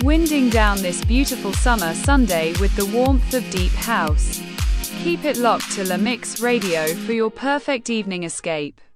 winding down this beautiful summer Sunday with the warmth of deep house. Keep it locked to La Mix Radio for your perfect evening escape.